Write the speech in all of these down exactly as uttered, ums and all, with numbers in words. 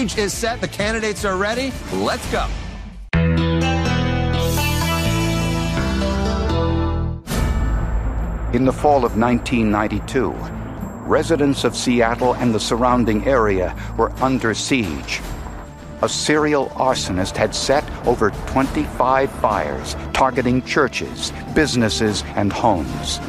stage is set. The candidates are ready. Let's go. In the fall of nineteen ninety-two, residents of Seattle and the surrounding area were under siege. A serial arsonist had set over twenty-five fires, targeting churches, businesses, and homes.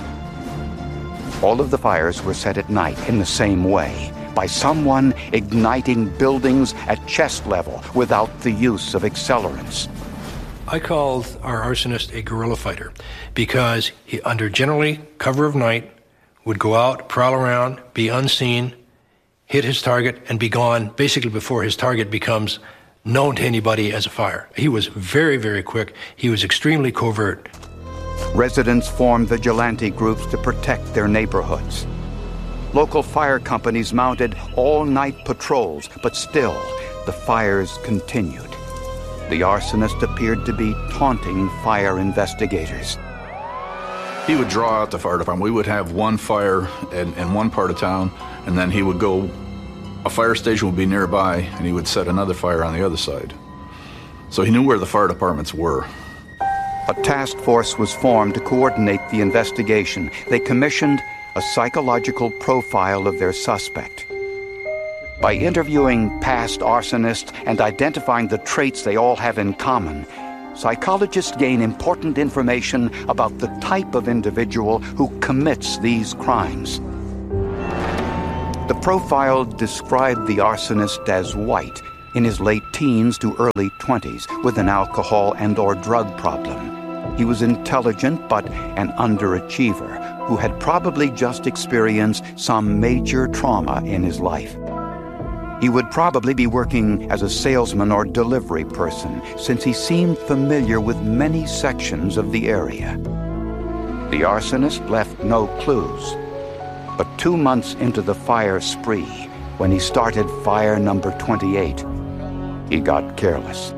All of the fires were set at night in the same way, by someone igniting buildings at chest level without the use of accelerants. I called our arsonist a guerrilla fighter because he, under generally cover of night, would go out, prowl around, be unseen, hit his target, and be gone basically before his target becomes known to anybody as a fire. He was very, very quick. He was extremely covert. Residents formed vigilante groups to protect their neighborhoods. Local fire companies mounted all-night patrols, but still, the fires continued. The arsonist appeared to be taunting fire investigators. He would draw out the fire department. We would have one fire in, in one part of town, and then he would go, a fire station would be nearby, and he would set another fire on the other side. So he knew where the fire departments were. A task force was formed to coordinate the investigation. They commissioned a psychological profile of their suspect. By interviewing past arsonists and identifying the traits they all have in common, psychologists gain important information about the type of individual who commits these crimes. The profile described the arsonist as white, in his late teens to early twenties, with an alcohol and or drug problem. He was intelligent but an underachiever who had probably just experienced some major trauma in his life. He would probably be working as a salesman or delivery person, since he seemed familiar with many sections of the area. The arsonist left no clues. But two months into the fire spree, when he started fire number twenty-eight, he got careless.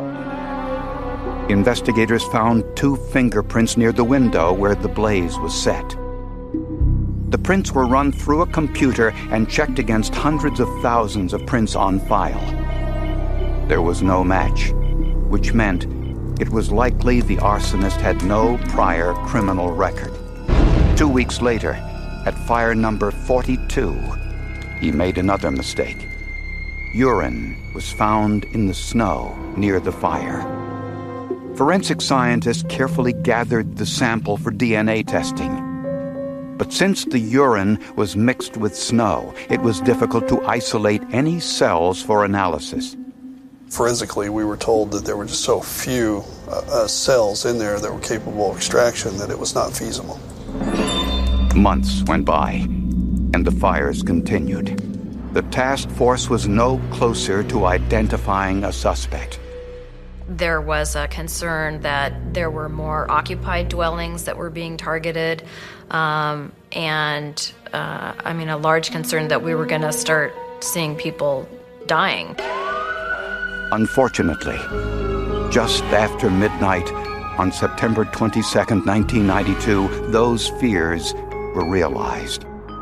Investigators found two fingerprints near the window where the blaze was set. The prints were run through a computer and checked against hundreds of thousands of prints on file. There was no match, which meant it was likely the arsonist had no prior criminal record. Two weeks later, at fire number forty-two, he made another mistake. Urine was found in the snow near the fire. Forensic scientists carefully gathered the sample for D N A testing. But since the urine was mixed with snow, it was difficult to isolate any cells for analysis. Forensically, we were told that there were just so few uh, uh, cells in there that were capable of extraction that it was not feasible. Months went by, and the fires continued. The task force was no closer to identifying a suspect. There was a concern that there were more occupied dwellings that were being targeted, um, and, uh, I mean, a large concern that we were going to start seeing people dying. Unfortunately, just after midnight on September twenty-second, nineteen ninety-two, those fears were realized.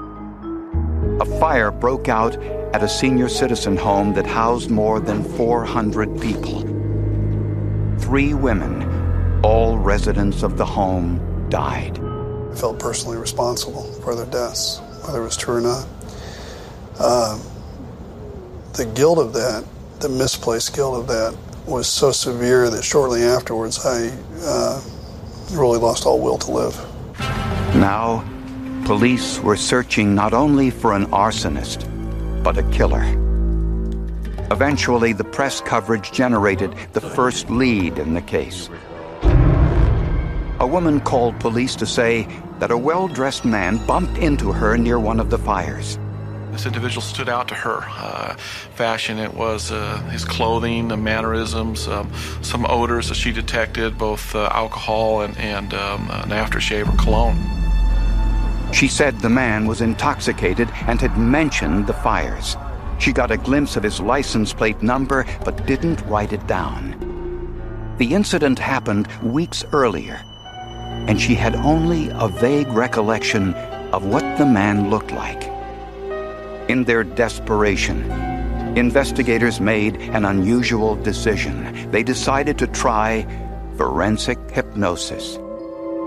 A fire broke out at a senior citizen home that housed more than four hundred people. Three women, all residents of the home, died. I felt personally responsible for their deaths, whether it was true or not. Uh, the guilt of that, the misplaced guilt of that, was so severe that shortly afterwards I uh, really lost all will to live. Now, police were searching not only for an arsonist, but a killer. Eventually, the press coverage generated the first lead in the case. A woman called police to say that a well-dressed man bumped into her near one of the fires. This individual stood out to her. Uh, fashion, it was uh, his clothing, the mannerisms, um, some odors that she detected, both uh, alcohol and, and um, an aftershave or cologne. She said the man was intoxicated and had mentioned the fires. She got a glimpse of his license plate number, but didn't write it down. The incident happened weeks earlier, and she had only a vague recollection of what the man looked like. In their desperation, investigators made an unusual decision. They decided to try forensic hypnosis.